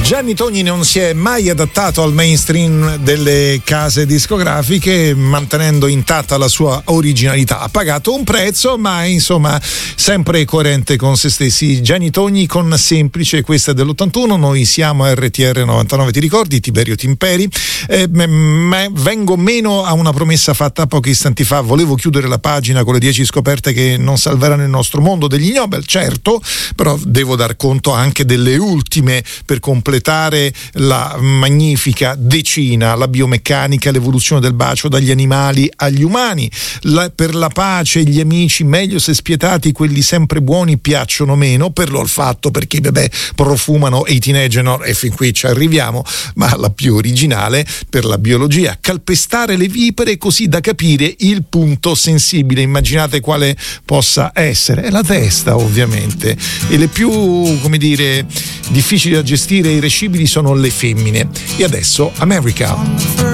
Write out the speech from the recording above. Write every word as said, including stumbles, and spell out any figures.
Gianni Togni non si è mai adattato al mainstream delle case discografiche, mantenendo intatta la sua originalità. Ha pagato un prezzo, ma insomma sempre coerente con se stessi. Gianni Togni con Semplice, questa è dell'ottantuno, noi siamo a R T R novantanove, ti ricordi? Tiberio Timperi. Eh, m- vengo meno a una promessa fatta pochi istanti fa, volevo chiudere la pagina con le dieci scoperte che non salveranno il nostro mondo degli Nobel, certo, però devo dar conto anche delle ultime per completare la magnifica decina: la biomeccanica, l'evoluzione del bacio dagli animali agli umani, la, per la pace, gli amici meglio se spietati, quelli sempre buoni piacciono meno, per l'olfatto perché i bebè profumano e i teenager no, e fin qui ci arriviamo, ma la più originale per la biologia: calpestare le vipere così da capire il punto sensibile. Immaginate quale possa essere, è la testa ovviamente, e le più, come dire, difficili da gestire e irascibili sono le femmine. E adesso America.